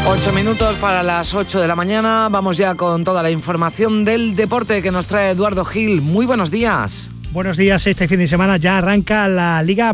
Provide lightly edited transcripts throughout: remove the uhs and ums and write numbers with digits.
8 minutos para las 8 de la mañana. Vamos ya con toda la información del deporte que nos trae Eduardo Gil. Muy buenos días. Buenos días, este fin de semana ya arranca la Liga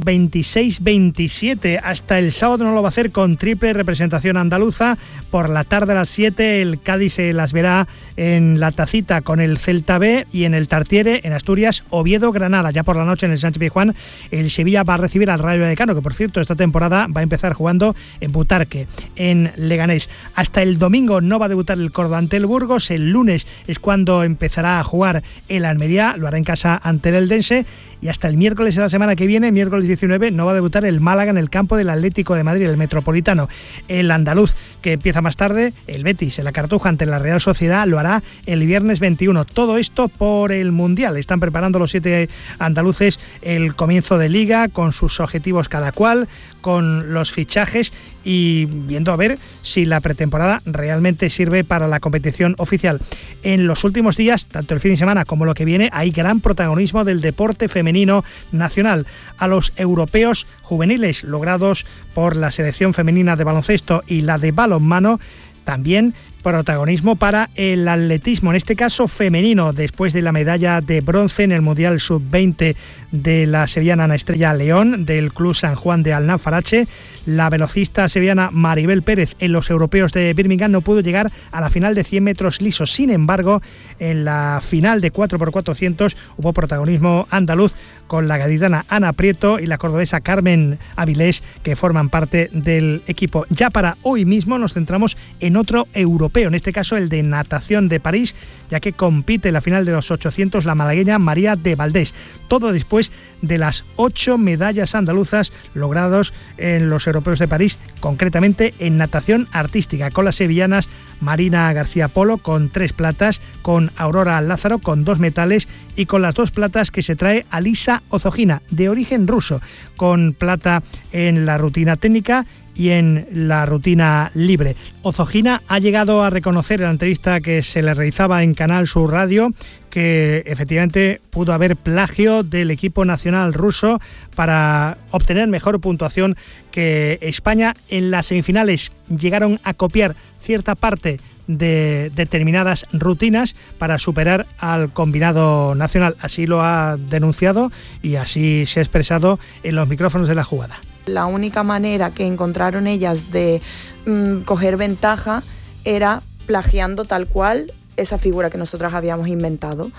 26-27. Hasta el sábado no lo va a hacer con triple representación andaluza. Por la tarde a las 7 el Cádiz se las verá en la Tacita con el Celta B y en el Tartiere, en Asturias, Oviedo-Granada. Ya por la noche en el Sánchez-Pizjuán el Sevilla va a recibir al Rayo Vallecano, que por cierto esta temporada va a empezar jugando en Butarque, en Leganés. Hasta el domingo no va a debutar el Córdoba ante el Burgos. El lunes es cuando empezará a jugar el Almería, lo hará en casa ante el Eldense, y hasta el miércoles de la semana que viene, miércoles 19, no va a debutar el Málaga en el campo del Atlético de Madrid, el Metropolitano. El andaluz, que empieza más tarde, el Betis en la Cartuja ante la Real Sociedad, lo hará el viernes 21. Todo esto por el Mundial. Están preparando los 7 andaluces el comienzo de Liga, con sus objetivos cada cual, con los fichajes y viendo a ver si la pretemporada realmente sirve para la competición oficial. En los últimos días, tanto el fin de semana como lo que viene, hay gran protagonismo del deporte femenino nacional. A los europeos juveniles logrados por la selección femenina de baloncesto y la de balonmano, también protagonismo para el atletismo, en este caso femenino, después de la medalla de bronce en el Mundial Sub-20 de la sevillana Ana Estrella León, del Club San Juan de Alnafarache. La velocista sevillana Maribel Pérez en los europeos de Birmingham no pudo llegar a la final de 100 metros lisos. Sin embargo, en la final de 4x400 hubo protagonismo andaluz, con la gaditana Ana Prieto y la cordobesa Carmen Avilés, que forman parte del equipo. Ya para hoy mismo nos centramos en otro europeo, en este caso el de natación de París, ya que compite en la final de los 800 la malagueña María de Valdés. Todo después de las 8 medallas andaluzas logradas en los europeos de París, concretamente en natación artística, con las sevillanas Marina García Polo con 3 platas, con Aurora Lázaro con 2 metales y con las 2 platas que se trae Alisa Ozogina, de origen ruso, con plata en la rutina técnica y en la rutina libre. Ozogina ha llegado a reconocer en la entrevista que se le realizaba en Canal Sur Radio que efectivamente pudo haber plagio del equipo nacional ruso para obtener mejor puntuación que España. En las semifinales llegaron a copiar cierta parte de determinadas rutinas para superar al combinado nacional. Así lo ha denunciado y así se ha expresado en los micrófonos de la jugada. La única manera que encontraron ellas de coger ventaja era plagiando tal cual esa figura que nosotras habíamos inventado.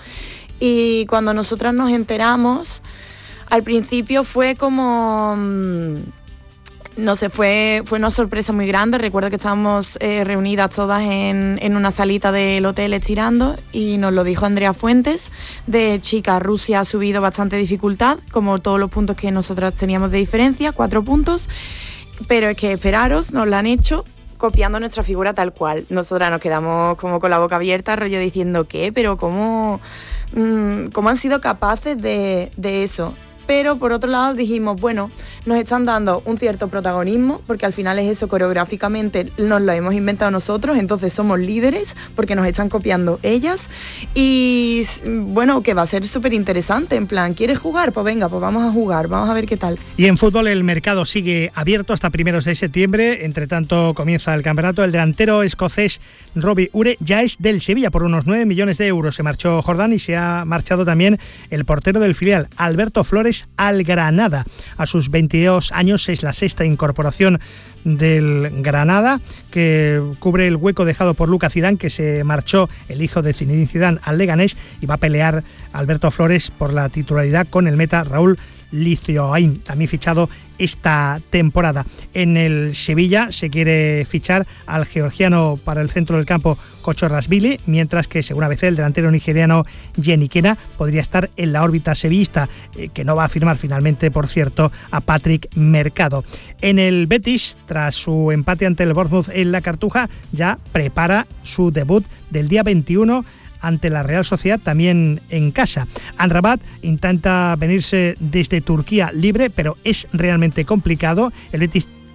Y cuando nosotras nos enteramos, al principio fue como... no sé, fue una sorpresa muy grande. Recuerdo que estábamos reunidas todas en una salita del hotel estirando y nos lo dijo Andrea Fuentes, de chica, Rusia ha subido bastante dificultad, como todos los puntos que nosotras teníamos de diferencia, 4 puntos, pero es que esperaros, nos la han hecho copiando nuestra figura tal cual. Nosotras nos quedamos como con la boca abierta, rollo diciendo ¿qué? Pero ¿cómo han sido capaces de eso? Pero por otro lado dijimos, bueno, nos están dando un cierto protagonismo, porque al final es eso, coreográficamente nos lo hemos inventado nosotros, entonces somos líderes porque nos están copiando ellas. Y bueno, que va a ser súper interesante, en plan, ¿quieres jugar? Pues venga, pues vamos a jugar, vamos a ver qué tal. Y en fútbol el mercado sigue abierto hasta primeros de septiembre, entre tanto comienza el campeonato. El delantero escocés Robbie Ure ya es del Sevilla por unos 9 millones de euros. Se marchó Jordán y se ha marchado también el portero del filial, Alberto Flores, al Granada. A sus 22 años es la 6ª incorporación del Granada, que cubre el hueco dejado por Lucas Zidane, que se marchó, el hijo de Zinedine Zidane, al Leganés, y va a pelear Alberto Flores por la titularidad con el meta Raúl Licioain, también fichado esta temporada. En el Sevilla se quiere fichar al georgiano para el centro del campo Kochorashvili, mientras que, según ABC, el delantero nigeriano Jenny Kena podría estar en la órbita sevillista, que no va a firmar finalmente, por cierto, a Patrick Mercado. En el Betis, tras su empate ante el Bournemouth en la Cartuja, ya prepara su debut del día 21 ante la Real Sociedad, también en casa. Amrabat intenta venirse desde Turquía libre, pero es realmente complicado. El Betis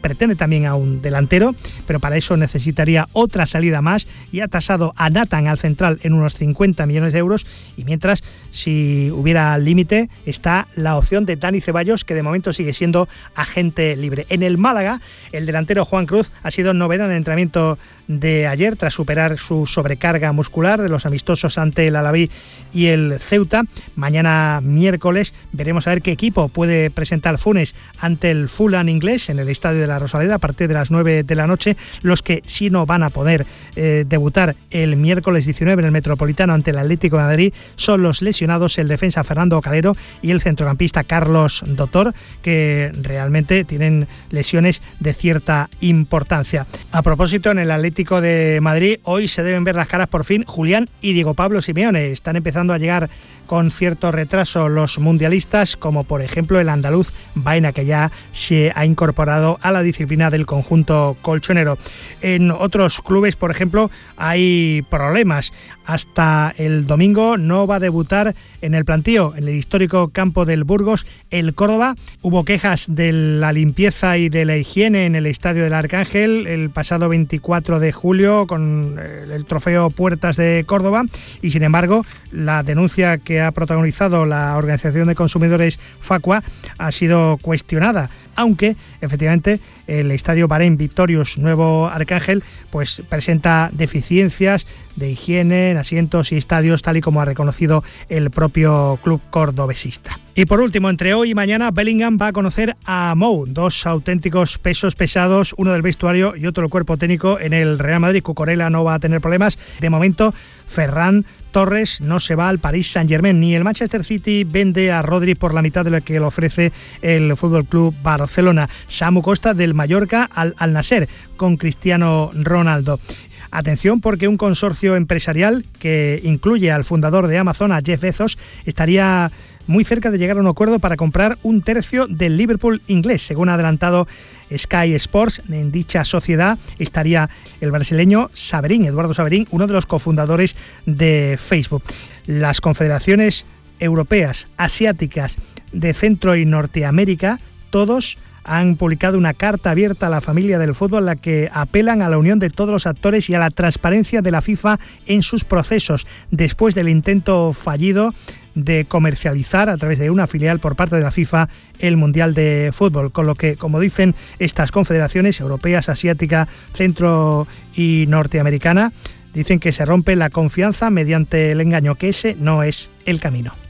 pretende también a un delantero, pero para eso necesitaría otra salida más y ha tasado a Nathan, al central, en unos 50 millones de euros. Y mientras, si hubiera límite, está la opción de Dani Ceballos, que de momento sigue siendo agente libre. En el Málaga, el delantero Juan Cruz ha sido novedad en el entrenamiento de ayer tras superar su sobrecarga muscular de los amistosos ante el Alavés y el Ceuta. Mañana miércoles veremos a ver qué equipo puede presentar Funes ante el Fulham inglés en el Estadio de la Rosaleda a partir de las 9 de la noche. Los que sí no van a poder debutar el miércoles 19 en el Metropolitano ante el Atlético de Madrid son los lesionados, el defensa Fernando Calero y el centrocampista Carlos Dotor, que realmente tienen lesiones de cierta importancia. A propósito, en el Atlético de Madrid hoy se deben ver las caras por fin Julián y Diego Pablo Simeone. Están empezando a llegar con cierto retraso los mundialistas, como por ejemplo el andaluz Baena, que ya se ha incorporado a la disciplina del conjunto colchonero. En otros clubes, por ejemplo, hay problemas. Hasta el domingo no va a debutar en el plantío, en el histórico campo del Burgos, el Córdoba. Hubo quejas de la limpieza y de la higiene en el Estadio del Arcángel el pasado 24 de julio con el trofeo Puertas de Córdoba, y sin embargo la denuncia que ha protagonizado la Organización de Consumidores Facua ha sido cuestionada, aunque efectivamente el Estadio Bahrein Victorious Nuevo Arcángel pues presenta deficiencias de higiene en asientos y estadios, tal y como ha reconocido el propio club cordobesista. Y por último, entre hoy y mañana, Bellingham va a conocer a Mou, dos auténticos pesos pesados, uno del vestuario y otro del cuerpo técnico en el Real Madrid. Cucurella no va a tener problemas. De momento, Ferran Torres no se va al Paris Saint-Germain, ni el Manchester City vende a Rodri por la mitad de lo que le ofrece el FC Barcelona. Samu Costa del Mallorca al Al-Nassr con Cristiano Ronaldo. Atención, porque un consorcio empresarial que incluye al fundador de Amazon, a Jeff Bezos, estaría muy cerca de llegar a un acuerdo para comprar un tercio del Liverpool inglés. Según ha adelantado Sky Sports, en dicha sociedad estaría el brasileño Eduardo Saverin, uno de los cofundadores de Facebook. Las confederaciones europeas, asiáticas, de Centro y Norteamérica, todos han publicado una carta abierta a la familia del fútbol en la que apelan a la unión de todos los actores y a la transparencia de la FIFA en sus procesos, después del intento fallido de comercializar a través de una filial por parte de la FIFA el Mundial de Fútbol, con lo que, como dicen estas confederaciones europeas, asiática, centro y norteamericana, dicen que se rompe la confianza mediante el engaño, que ese no es el camino.